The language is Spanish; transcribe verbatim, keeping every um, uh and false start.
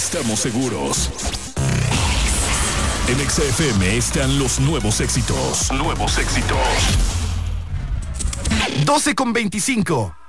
estamos seguros. En Exa F M están los nuevos éxitos. Nuevos éxitos. doce con veinticinco.